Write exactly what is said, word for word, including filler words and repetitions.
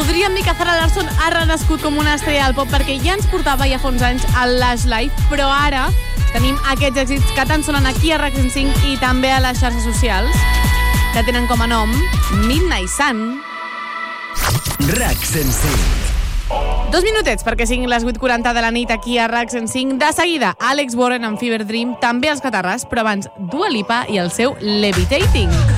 podríem dir que Zara Larsson ha renascut com una estrella del pop perquè ja ens portava ja fa uns anys al Lush Life, però ara tenim aquests èxits que tant sonen aquí a RAC cent cinc i també a les xarxes socials, que tenen com a nom Midnight Sun. RAC cent cinc. Dos minutets perquè siguin les vuit quaranta de la nit aquí a RAC cent cinc. De seguida, Alex Warren amb Fever Dream, també els Catarres, però abans Dua Lipa i el seu Levitating.